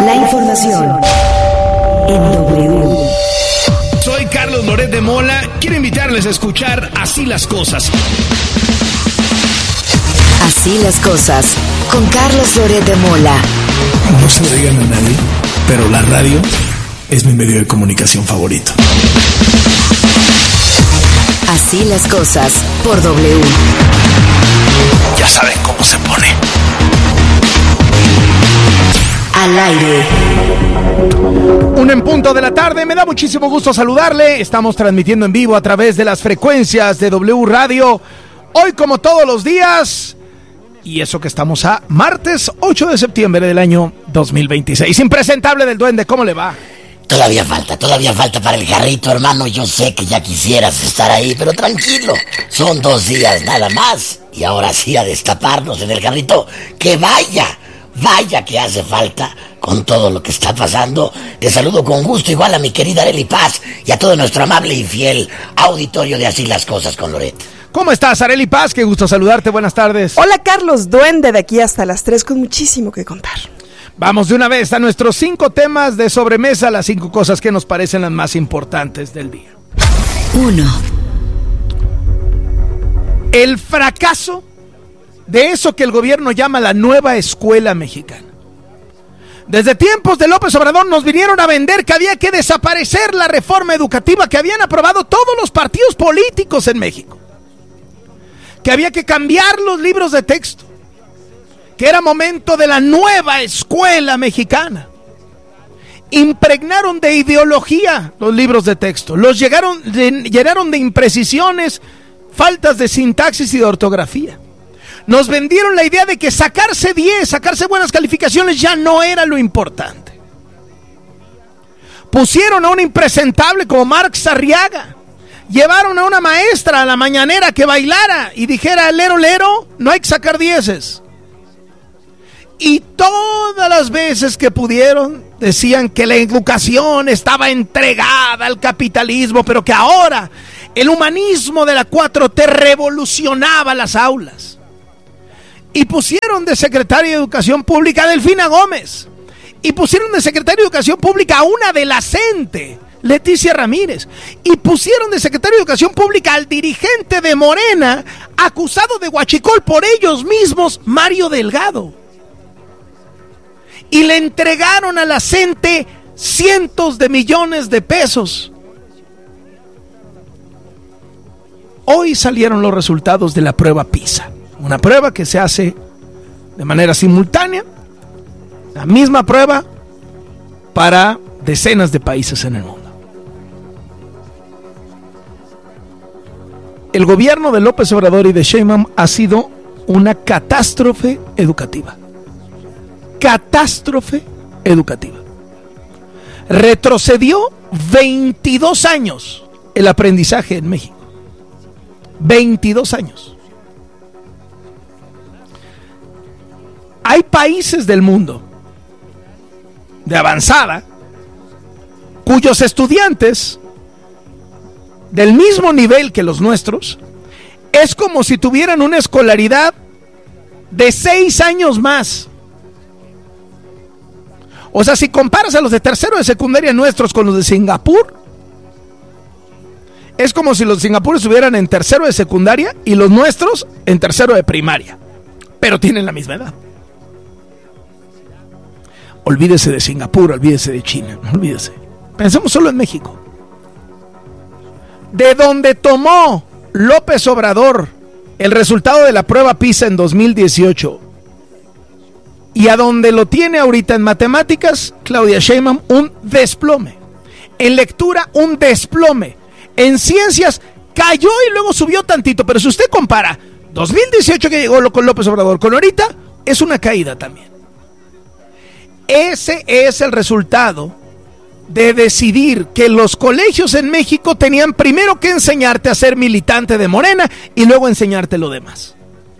La información en W. Soy Carlos Loret de Mola. Quiero invitarles a escuchar Así las Cosas. Así las cosas, con Carlos Loret de Mola. No se lo digan a nadie, pero la radio es mi medio de comunicación favorito. Así las cosas, por W. Ya saben cómo se pone. Al aire. 1:00 p.m, me da muchísimo gusto saludarle. Estamos transmitiendo en vivo a través de las frecuencias de W Radio. Hoy, como todos los días, y eso que estamos a martes 8 de septiembre del año 2026. Impresentable del Duende, ¿cómo le va? Todavía falta para el jarrito, hermano. Yo sé que ya quisieras estar ahí, pero tranquilo. Son 2 días nada más. Y ahora sí a destaparnos en el jarrito. Que vaya que hace falta con todo lo que está pasando. Te saludo con gusto, igual a mi querida Arely Paz y a todo nuestro amable y fiel auditorio de Así las Cosas con Loret. ¿Cómo estás, Arely Paz? Qué gusto saludarte, buenas tardes. Hola, Carlos, Duende, de aquí hasta las 3 con muchísimo que contar. Vamos de una vez a nuestros 5 temas de sobremesa, las 5 cosas que nos parecen las más importantes del día. 1. El fracaso de eso que el gobierno llama la nueva escuela mexicana. Desde tiempos de López Obrador nos vinieron a vender que había que desaparecer la reforma educativa que habían aprobado todos los partidos políticos en México. Que había que cambiar los libros de texto. Que era momento de la nueva escuela mexicana. Impregnaron de ideología los libros de texto. Los llenaron de imprecisiones, faltas de sintaxis y de ortografía. Nos vendieron la idea de que sacarse 10, sacarse buenas calificaciones ya no era lo importante. Pusieron a un impresentable como Marx Arriaga. Llevaron a una maestra a la mañanera que bailara y dijera, lero, lero, no hay que sacar 10. Y todas las veces que pudieron decían que la educación estaba entregada al capitalismo, pero que ahora el humanismo de la 4T revolucionaba las aulas. Y pusieron de secretaria de Educación Pública a Delfina Gómez. Y pusieron de secretaria de Educación Pública a una adolescente, Leticia Ramírez. Y pusieron de secretario de Educación Pública al dirigente de Morena, acusado de huachicol por ellos mismos, Mario Delgado. Y le entregaron a la CENTE cientos de millones de pesos. Hoy salieron los resultados de la prueba PISA. Una prueba que se hace de manera simultánea, la misma prueba para decenas de países en el mundo. El gobierno de López Obrador y de Sheinbaum ha sido una catástrofe educativa. Catástrofe educativa. Retrocedió 22 años el aprendizaje en México. 22 años. Hay países del mundo de avanzada cuyos estudiantes del mismo nivel que los nuestros es como si tuvieran una escolaridad de 6 años más. O sea, si comparas a los de tercero de secundaria nuestros con los de Singapur, es como si los de Singapur estuvieran en tercero de secundaria y los nuestros en tercero de primaria, pero tienen la misma edad. Olvídese de Singapur, olvídese de China, olvídese. Pensemos solo en México. De donde tomó López Obrador el resultado de la prueba PISA en 2018 y a donde lo tiene ahorita en matemáticas, Claudia Sheinbaum, un desplome. En lectura, un desplome. En ciencias, cayó y luego subió tantito. Pero si usted compara 2018 que llegó con López Obrador con ahorita, es una caída también. Ese es el resultado de decidir que los colegios en México tenían primero que enseñarte a ser militante de Morena y luego enseñarte lo demás.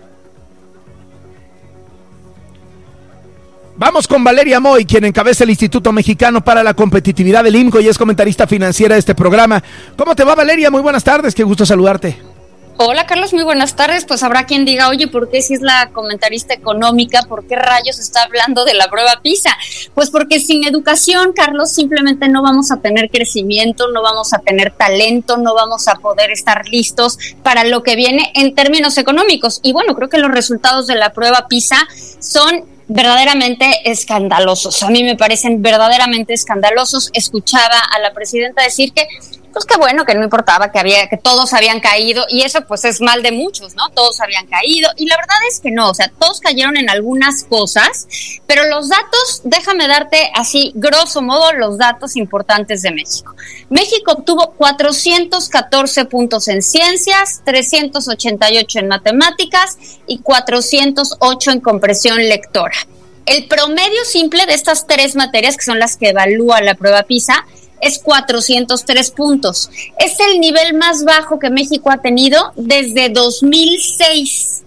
Vamos con Valeria Moy, quien encabeza el Instituto Mexicano para la Competitividad del IMCO y es comentarista financiera de este programa. ¿Cómo te va, Valeria? Muy buenas tardes, qué gusto saludarte. Hola Carlos, muy buenas tardes. Pues habrá quien diga, oye, ¿por qué si es la comentarista económica, por qué rayos está hablando de la prueba PISA? Pues porque sin educación, Carlos, simplemente no vamos a tener crecimiento, no vamos a tener talento, no vamos a poder estar listos para lo que viene en términos económicos. Y bueno, creo que los resultados de la prueba PISA son verdaderamente escandalosos. A mí me parecen verdaderamente escandalosos. Escuchaba a la presidenta decir que pues qué bueno, que no importaba, que todos habían caído, y eso pues es mal de muchos, ¿no? Todos habían caído, y la verdad es que no, o sea, todos cayeron en algunas cosas, pero los datos, déjame darte así, grosso modo, los datos importantes de México. México obtuvo 414 puntos en ciencias, 388 en matemáticas y 408 en comprensión lectora. El promedio simple de estas tres materias, que son las que evalúa la prueba PISA, es 403 puntos. Es el nivel más bajo que México ha tenido desde 2006.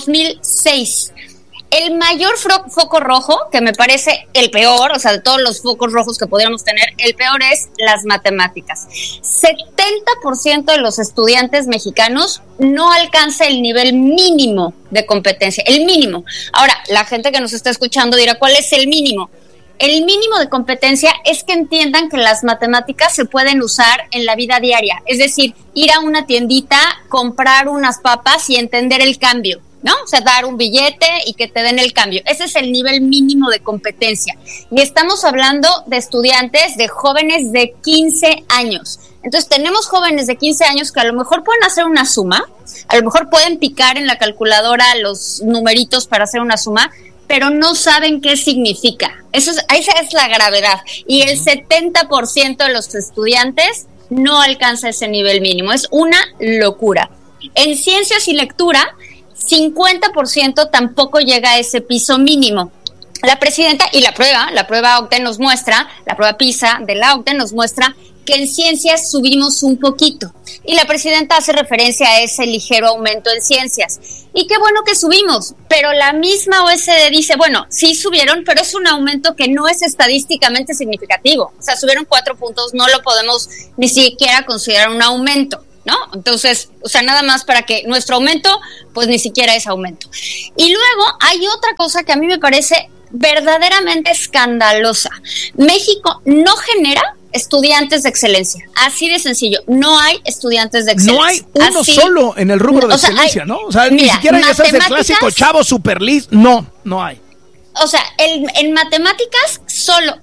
El mayor foco rojo, que me parece el peor, o sea, de todos los focos rojos que podríamos tener, el peor es las matemáticas. 70% de los estudiantes mexicanos no alcanza el nivel mínimo de competencia, el mínimo. Ahora, la gente que nos está escuchando dirá, ¿cuál es el mínimo? El mínimo de competencia es que entiendan que las matemáticas se pueden usar en la vida diaria. Es decir, ir a una tiendita, comprar unas papas y entender el cambio, ¿no? O sea, dar un billete y que te den el cambio. Ese es el nivel mínimo de competencia. Y estamos hablando de estudiantes, de jóvenes de 15 años. Entonces, tenemos jóvenes de 15 años que a lo mejor pueden hacer una suma, a lo mejor pueden picar en la calculadora los numeritos para hacer una suma, pero no saben qué significa. Esa es la gravedad. Y el 70% de los estudiantes no alcanza ese nivel mínimo. Es una locura. En ciencias y lectura, 50% tampoco llega a ese piso mínimo. La presidenta y la prueba OCDE nos muestra, la prueba PISA de la OCDE nos muestra que en ciencias subimos un poquito. Y la presidenta hace referencia a ese ligero aumento en ciencias. Y qué bueno que subimos, pero la misma OSD dice, bueno, sí subieron, pero es un aumento que no es estadísticamente significativo. O sea, subieron 4 puntos, no lo podemos ni siquiera considerar un aumento, ¿no? Entonces, o sea, nada más para que nuestro aumento, pues ni siquiera es aumento. Y luego hay otra cosa que a mí me parece verdaderamente escandalosa. México no genera estudiantes de excelencia, así de sencillo. No hay estudiantes de excelencia. No hay uno así, solo en el rubro de excelencia, ¿no? O sea, mira, ni siquiera ya sabes el clásico chavo super list. No hay. O sea, en matemáticas solo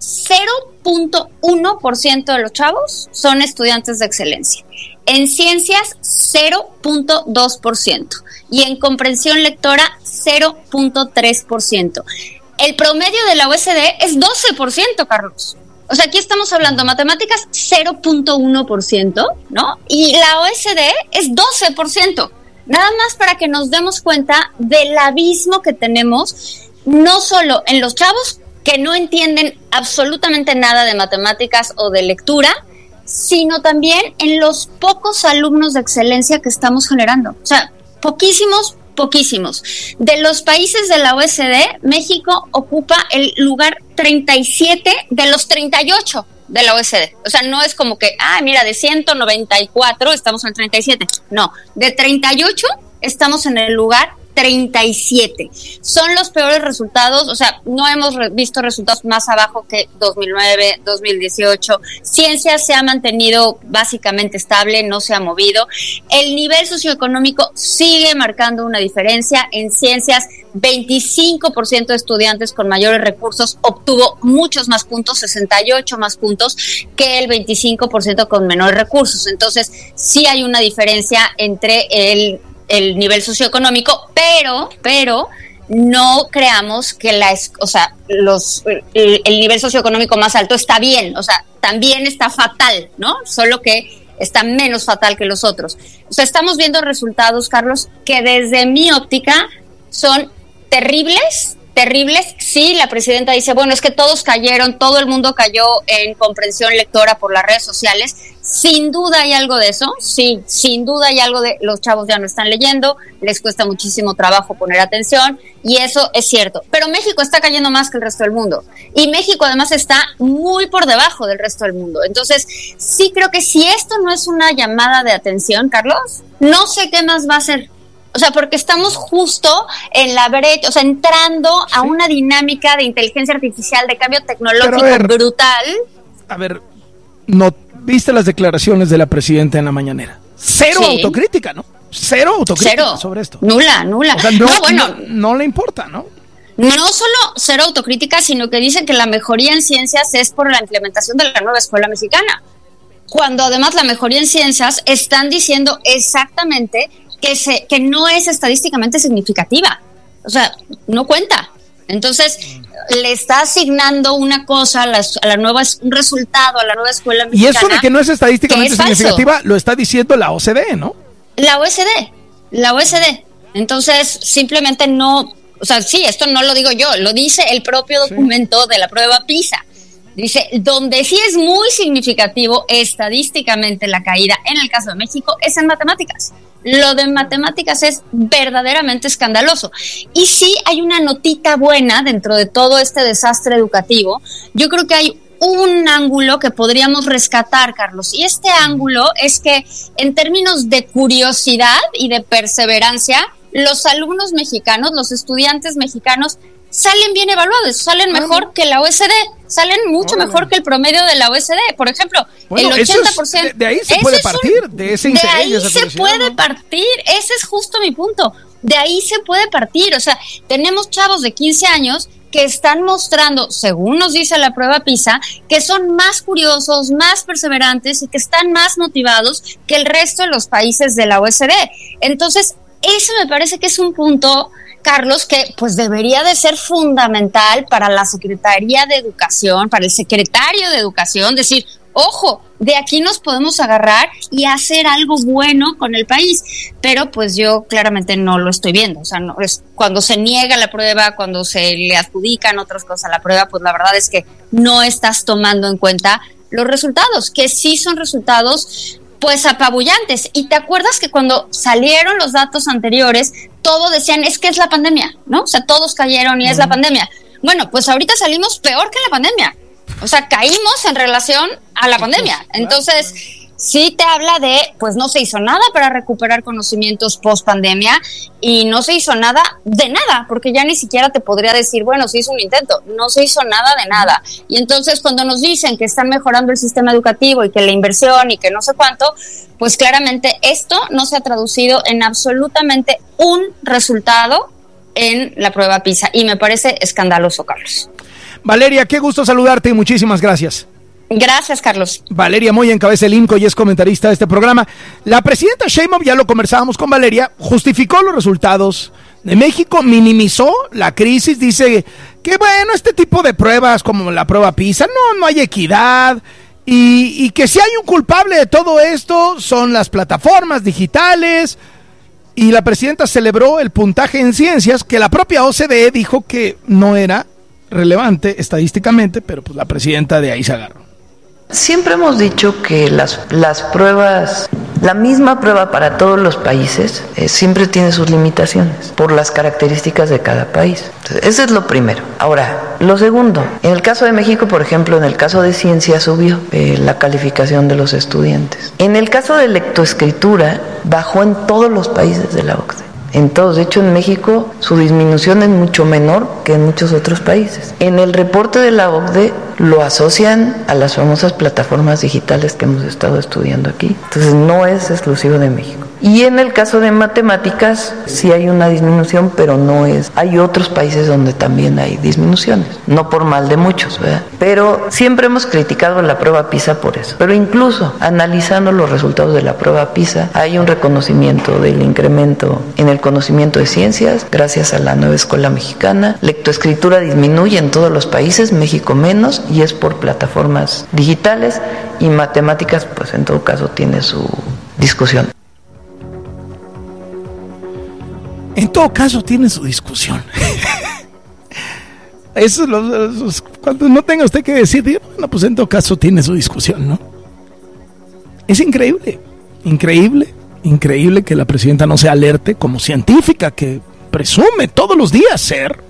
0.1% de los chavos son estudiantes de excelencia. En ciencias 0.2% y en comprensión lectora 0.3%. El promedio de la OSD es 12%, Carlos. O sea, aquí estamos hablando de matemáticas 0.1%, ¿no? Y la OSD es 12%. Nada más para que nos demos cuenta del abismo que tenemos, no solo en los chavos que no entienden absolutamente nada de matemáticas o de lectura, sino también en los pocos alumnos de excelencia que estamos generando. O sea, poquísimos. De los países de la OSD, México ocupa el lugar 37 de los 38 de la OSD. O sea, no es como que, mira, de 194 estamos en el 37. No, de 38 estamos en el lugar 37. Son los peores resultados, o sea, no hemos visto resultados más abajo que 2009, 2018. Ciencias se ha mantenido básicamente estable, no se ha movido. El nivel socioeconómico sigue marcando una diferencia. En ciencias, 25% de estudiantes con mayores recursos obtuvo muchos más puntos, 68 más puntos, que el 25% con menores recursos. Entonces, sí hay una diferencia entre el nivel socioeconómico, pero no creamos que el nivel socioeconómico más alto está bien, o sea, también está fatal, ¿no? Solo que está menos fatal que los otros. O sea, estamos viendo resultados, Carlos, que desde mi óptica son terribles terribles. Sí, la presidenta dice, bueno, es que todos cayeron, todo el mundo cayó en comprensión lectora por las redes sociales. Sin duda hay algo de eso, sí, sin duda hay algo de los chavos ya no están leyendo, les cuesta muchísimo trabajo poner atención, y eso es cierto. Pero México está cayendo más que el resto del mundo, y México además está muy por debajo del resto del mundo. Entonces, sí creo que si esto no es una llamada de atención, Carlos, no sé qué más va a ser. O sea, porque estamos justo en la brecha, o sea, entrando a una dinámica de inteligencia artificial, de cambio tecnológico brutal. A ver, ¿no viste las declaraciones de la presidenta en la mañanera? Cero autocrítica, ¿no? Cero autocrítica sobre esto. Nula. O sea, no le importa, ¿no? No solo cero autocrítica, sino que dicen que la mejoría en ciencias es por la implementación de la nueva escuela mexicana. Cuando además la mejoría en ciencias están diciendo exactamente que no es estadísticamente significativa. O sea, no cuenta. Entonces, le está asignando una cosa a la nueva, un resultado a la nueva escuela mexicana. Y eso de que no es estadísticamente significativa lo está diciendo la OCDE, ¿no? La OCDE. Entonces, simplemente no, o sea, sí, esto no lo digo yo, lo dice el propio documento de la prueba PISA. Dice, donde sí es muy significativo estadísticamente la caída, en el caso de México, es en matemáticas. Lo de matemáticas es verdaderamente escandaloso. Y sí hay una notita buena dentro de todo este desastre educativo. Yo creo que hay un ángulo que podríamos rescatar, Carlos, y este ángulo es que en términos de curiosidad y de perseverancia, los alumnos mexicanos, los estudiantes mexicanos salen bien evaluados, salen mejor que la OECD, salen mucho mejor que el promedio de la OECD. Por ejemplo, bueno, el 80%. De ahí se puede partir, de ese interés. De ahí se puede partir, ese es justo mi punto. De ahí se puede partir, o sea, tenemos chavos de 15 años que están mostrando, según nos dice la prueba PISA, que son más curiosos, más perseverantes y que están más motivados que el resto de los países de la OECD. Entonces, eso me parece que es un punto, Carlos, que pues debería de ser fundamental para la Secretaría de Educación, para el secretario de Educación, decir, ojo, de aquí nos podemos agarrar y hacer algo bueno con el país. Pero pues yo claramente no lo estoy viendo. O sea, no es cuando se niega la prueba, cuando se le adjudican otras cosas a la prueba, pues la verdad es que no estás tomando en cuenta los resultados, que sí son resultados pues apabullantes. Y te acuerdas que cuando salieron los datos anteriores, todos decían, es que es la pandemia, ¿no? O sea, todos cayeron y es la pandemia. Bueno, pues ahorita salimos peor que la pandemia. O sea, caímos en relación a la pandemia. Entonces, sí te habla de, pues no se hizo nada para recuperar conocimientos post pandemia y no se hizo nada de nada, porque ya ni siquiera te podría decir, bueno, se hizo un intento, no se hizo nada de nada. Y entonces cuando nos dicen que están mejorando el sistema educativo y que la inversión y que no sé cuánto, pues claramente esto no se ha traducido en absolutamente un resultado en la prueba PISA y me parece escandaloso, Carlos. Valeria, qué gusto saludarte y muchísimas gracias. Gracias, Carlos. Valeria Moya encabeza el IMCO y es comentarista de este programa. La presidenta Sheinbaum, ya lo conversábamos con Valeria, justificó los resultados de México, minimizó la crisis, dice que bueno, este tipo de pruebas como la prueba PISA, no hay equidad y que si hay un culpable de todo esto son las plataformas digitales. Y la presidenta celebró el puntaje en ciencias que la propia OCDE dijo que no era relevante estadísticamente, pero pues la presidenta de ahí se agarró. Siempre hemos dicho que las pruebas, la misma prueba para todos los países, siempre tiene sus limitaciones por las características de cada país. Entonces, eso es lo primero. Ahora, lo segundo, en el caso de México, por ejemplo, en el caso de ciencia subió la calificación de los estudiantes. En el caso de lectoescritura, bajó en todos los países de la OCDE. En todos, de hecho en México su disminución es mucho menor que en muchos otros países. En el reporte de la OCDE lo asocian a las famosas plataformas digitales que hemos estado estudiando aquí. Entonces no es exclusivo de México. Y en el caso de matemáticas sí hay una disminución, pero no es. Hay otros países donde también hay disminuciones, no por mal de muchos, ¿verdad? Pero siempre hemos criticado la prueba PISA por eso. Pero incluso analizando los resultados de la prueba PISA, hay un reconocimiento del incremento en el conocimiento de ciencias gracias a la nueva escuela mexicana. Lectoescritura disminuye en todos los países, México menos, y es por plataformas digitales, y matemáticas pues en todo caso tiene su discusión. En todo caso tiene su discusión. Eso cuando no tenga usted que decir, bueno, pues en todo caso tiene su discusión, ¿no? Es increíble que la presidenta no se alerte como científica que presume todos los días ser,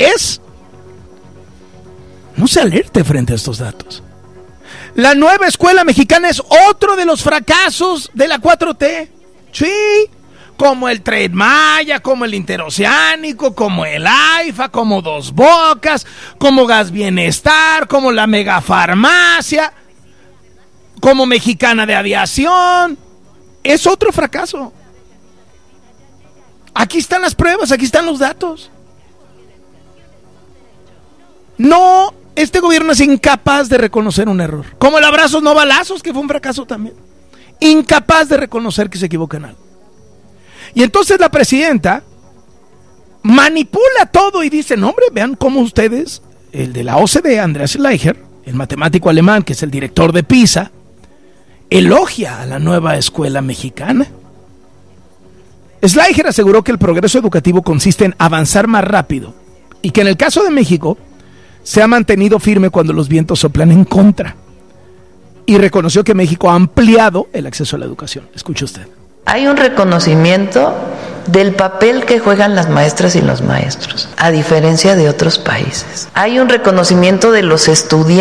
no se alerte frente a estos datos. La nueva escuela mexicana es otro de los fracasos de la 4T. Sí, como el Tren Maya, como el Interoceánico, como el AIFA, como Dos Bocas, como Gas Bienestar, como la Megafarmacia, como Mexicana de Aviación. Es otro fracaso. Aquí están las pruebas, aquí están los datos. No, este gobierno es incapaz de reconocer un error. Como el abrazos no balazos, que fue un fracaso también. Incapaz de reconocer que se equivoca en algo. Y entonces la presidenta manipula todo y dice, no hombre, vean cómo ustedes, el de la OCDE, Andreas Schleicher, el matemático alemán que es el director de PISA, elogia a la nueva escuela mexicana. Schleicher aseguró que el progreso educativo consiste en avanzar más rápido y que en el caso de México se ha mantenido firme cuando los vientos soplan en contra. Y reconoció que México ha ampliado el acceso a la educación. Escuche usted. Hay un reconocimiento del papel que juegan las maestras y los maestros, a diferencia de otros países. Hay un reconocimiento de los estudiantes